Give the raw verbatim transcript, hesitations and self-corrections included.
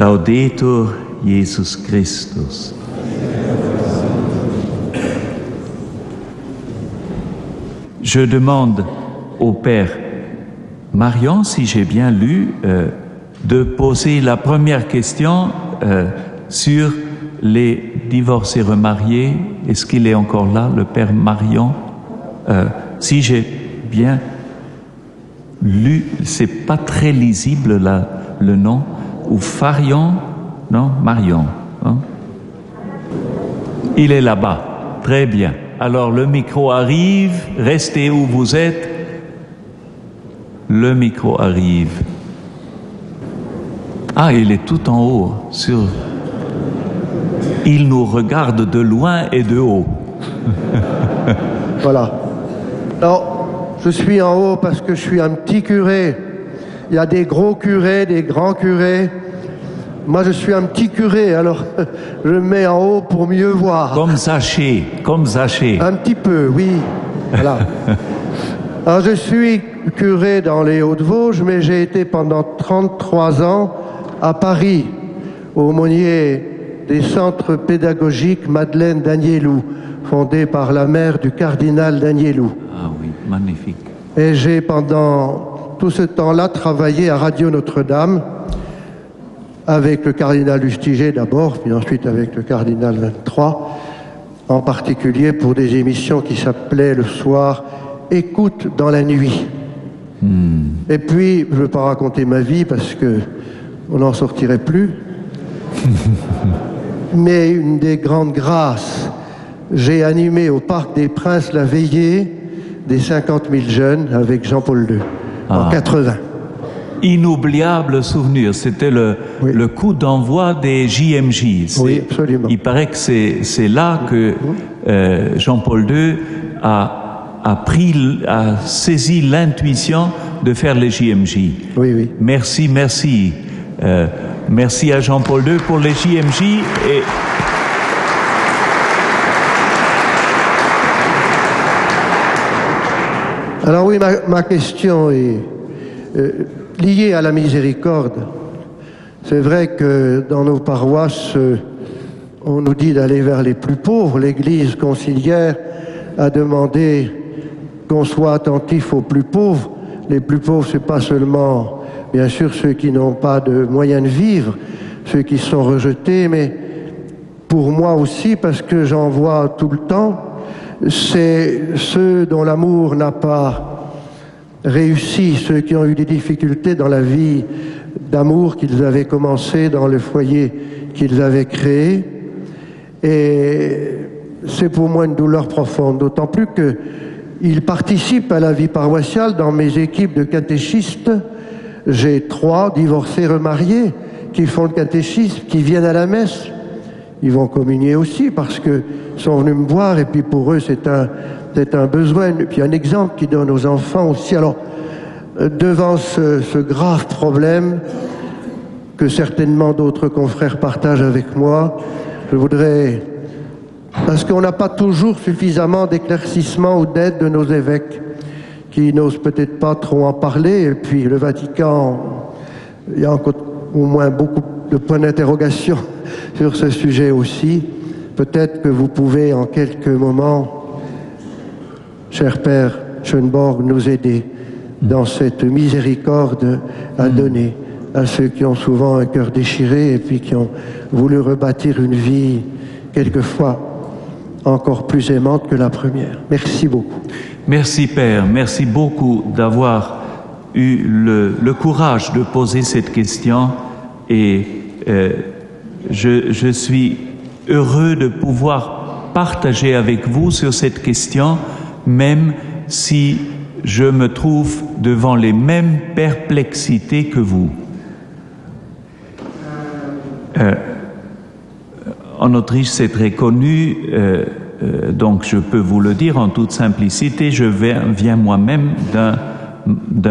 Laudetur Jesus Christus. Je demande au Père Marion, si j'ai bien lu, euh, de poser la première question euh, sur les divorcés remariés. Est-ce qu'il est encore là, le Père Marion? euh, Si j'ai bien lu, c'est pas très lisible là, le nom. Ou Farion? Non, Marion. Hein? Il est là-bas. Très bien. Alors le micro arrive. Restez où vous êtes. Le micro arrive. Ah, il est tout en haut. Sur... Il nous regarde de loin et de haut. Voilà. Alors, je suis en haut parce que je suis un petit curé. Il y a des gros curés, des grands curés. Moi, je suis un petit curé, alors je me mets en haut pour mieux voir. Comme Zachée, comme Zachée. Un petit peu, oui. Voilà. Alors, je suis curé dans les Hauts-de-Vosges, mais j'ai été pendant trente-trois ans à Paris, aumônier des centres pédagogiques Madeleine d'Agnelou, fondé par la mère du cardinal d'Agnelou. Ah oui, magnifique. Et j'ai pendant tout ce temps-là travaillé à Radio Notre-Dame, avec le cardinal Lustiger d'abord, puis ensuite avec le cardinal vingt-trois, en particulier pour des émissions qui s'appelaient le soir « Écoute dans la nuit Hmm. ». Et puis, je ne veux pas raconter ma vie parce qu'on n'en sortirait plus, mais une des grandes grâces, j'ai animé au Parc des Princes la veillée des cinquante mille jeunes avec Jean-Paul deux, Ah. en quatre-vingts. Inoubliable souvenir. C'était le, Oui. le coup d'envoi des J M J. C'est- Oui, absolument. Il paraît que c'est, c'est là que euh, Jean-Paul deux a, a, pris, a saisi l'intuition de faire les J M J. Oui, oui. Merci, merci. Euh, merci à Jean-Paul deux pour les J M J. Et Alors oui, ma, ma question est euh, liée à la miséricorde. C'est vrai que dans nos paroisses, euh, on nous dit d'aller vers les plus pauvres. L'Église conciliaire a demandé qu'on soit attentif aux plus pauvres. Les plus pauvres, c'est pas seulement, bien sûr, ceux qui n'ont pas de moyens de vivre, ceux qui sont rejetés, mais pour moi aussi, parce que j'en vois tout le temps, c'est ceux dont l'amour n'a pas réussi, ceux qui ont eu des difficultés dans la vie d'amour qu'ils avaient commencé dans le foyer qu'ils avaient créé. Et c'est pour moi une douleur profonde, d'autant plus qu'ils participent à la vie paroissiale. Dans mes équipes de catéchistes, j'ai trois divorcés remariés qui font le catéchisme, qui viennent à la messe. Ils vont communier aussi parce qu'ils sont venus me voir et puis pour eux c'est un, c'est un besoin. Et puis un exemple qu'ils donnent aux enfants aussi. Alors, devant ce, ce grave problème que certainement d'autres confrères partagent avec moi, je voudrais, parce qu'on n'a pas toujours suffisamment d'éclaircissement ou d'aide de nos évêques qui n'osent peut-être pas trop en parler, et puis le Vatican, il y a encore au moins beaucoup de points d'interrogation sur ce sujet aussi. Peut-être que vous pouvez en quelques moments, cher Père Schoenborg, nous aider dans cette miséricorde à donner à ceux qui ont souvent un cœur déchiré et puis qui ont voulu rebâtir une vie quelquefois encore plus aimante que la première. Merci beaucoup. merci Père, merci beaucoup d'avoir eu le, le courage de poser cette question et euh, je, je suis heureux de pouvoir partager avec vous sur cette question, même si je me trouve devant les mêmes perplexités que vous. Euh, en Autriche, c'est très connu, euh, euh, donc je peux vous le dire en toute simplicité, je viens, viens moi-même d'un, d'un